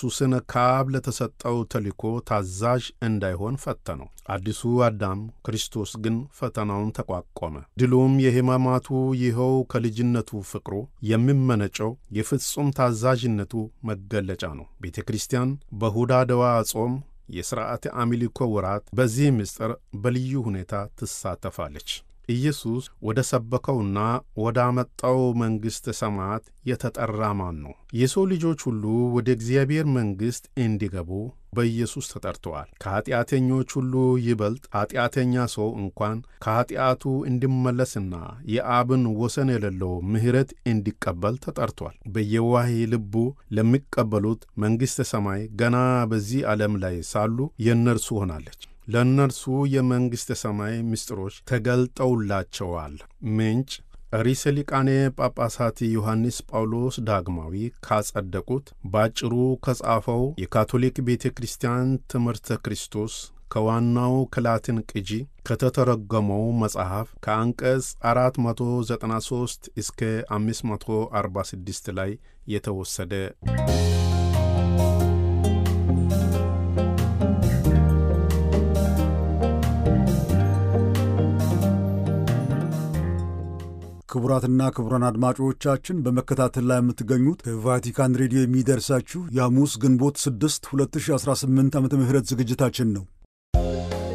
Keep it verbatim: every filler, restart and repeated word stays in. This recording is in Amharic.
ኢየሱስን ከአብ ለተሰጠው ተልእኮ ታዛዥ እንዳይሆን ፈተነው። አዲሱ አዳም ክርስቶስ ግን ፈተናውን ተቋቋመ። ድሉም የሕማማቱ ይኸው ከልጅነቱ ፍቅሩ የሚመነጨው የፍጹም ታዛዥነቱ መገለጫ ነው። ቤተ ክርስቲያን በሁዳደዋ ጾም የሥርዓተ አምልኮ ወራት በዚህ ምስጢር በልዩ ሁኔታ ትሳተፋለች። ኢየሱስ ወደ ሰበከውና ወደ አመጣው መንግሥተ ሰማያት የተጠራ ማን ነው? የሰው ልጆች ሁሉ ወደ እግዚአብሔር መንግሥት እንዲገቡ በኢየሱስ ተጠርተዋል። ከኀጢአተኞች ሁሉ ይበልጥ ኀጢአተኛ ሰው እንኳን ከኀጢአቱ እንዲመለስና የአብን ወሰን የሌለው ምሕረት እንዲቀበል ተጠርቷል። በየዋህ ልቡ ለሚቀበሉት መንግሥተ ሰማይ ገና በዚህ ዓለም ላይ ሳሉ የእነርሱ ሆናለች። ለእነርሱ የመንግሥተ ሰማይ ምስጢሮች ተገልጠውላቸዋል። ምንጭ ርዕሰ ሊቃነ ጳጳሳት ዮሐንስ ጳውሎስ ዳግማዊ ካጸደቁት ባጭሩ ከጻፈው የካቶሊክ ቤተ ክርስቲያን ትምህርተ ክርስቶስ ከዋናው ከላቲን ቅጂ ከተተረጎመው መጽሐፍ ከአንቀጽ አራት መቶ ዘጠና ሦስት እስከ አምስት መቶ አርባ ስድስት ላይ የተወሰደ። ክቡራትና ክቡራን አድማጮቻችን በመከታተል ላይ የምትገኙት ከቫቲካን ሬዲዮ የሚደርሳችሁ የሐሙስ ግንቦት ስድስት ሁለት ሺህ አስራ ስምንት ዓመተ ምህረት ዝግጅታችን ነው።